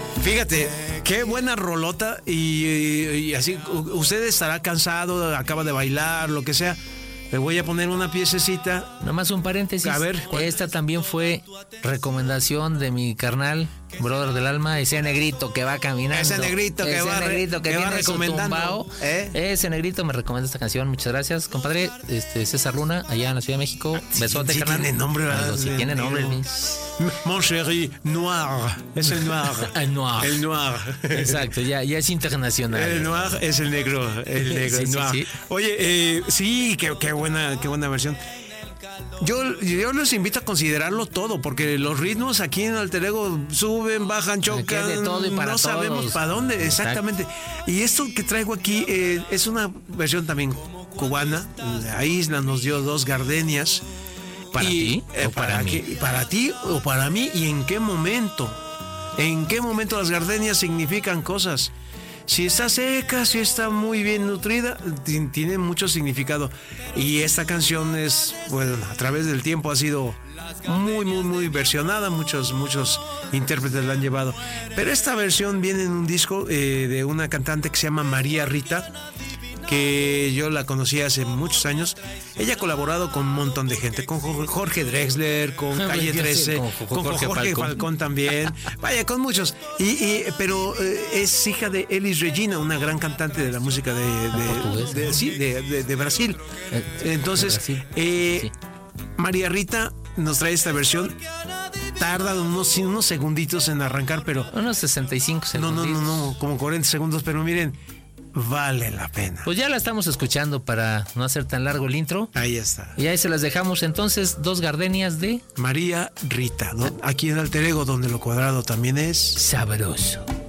Fíjate, qué buena rolota y así, usted estará cansado, acaba de bailar, lo que sea. Le voy a poner una piececita. Nomás un paréntesis. A ver. Esta también fue recomendación de mi carnal, brother del alma, ese negrito que va caminando. Ese negrito que va recomendando. Tumbao, ese negrito me recomienda esta canción. Muchas gracias, compadre. César Luna, allá en la Ciudad de México. Besote, sí, carnal. Tiene nombre, ¿verdad? Sí, tiene nombre. Mon chéri, noir. Es el noir. El noir. El noir. Exacto, ya es internacional. El noir es el negro. El negro, sí, el noir. sí. Oye, sí, qué buena versión. Yo les invito a considerarlo todo, porque los ritmos aquí en Alter Ego suben, bajan, chocan, de todo y para no sabemos todos. para dónde, exactamente. Y esto que traigo aquí es una versión también cubana. La isla nos dio 2 gardenias. ¿Para ti o para mí? ¿Para ti o para mí? ¿Y en qué momento? ¿En qué momento las gardenias significan cosas? Si está seca, si está muy bien nutrida, tiene mucho significado. Y esta canción es, bueno, a través del tiempo ha sido muy versionada. Muchos intérpretes la han llevado. Pero esta versión viene en un disco de una cantante que se llama María Rita, que yo la conocí hace muchos años. Ella ha colaborado con un montón de gente, con Jorge Drexler, con Calle 13, con Jorge Falcón también, vaya, con muchos. Pero es hija de Elis Regina, una gran cantante de la música de Brasil. Entonces, sí. María Rita nos trae esta versión. Tarda unos segunditos en arrancar, pero... Unos 65 segundos. No, como 40 segundos, pero miren, vale la pena. Pues ya la estamos escuchando para no hacer tan largo el intro. Ahí está. Y ahí se las dejamos entonces, 2 gardenias de María Rita, ¿no? Aquí en Alter Ego, donde lo cuadrado también es sabroso.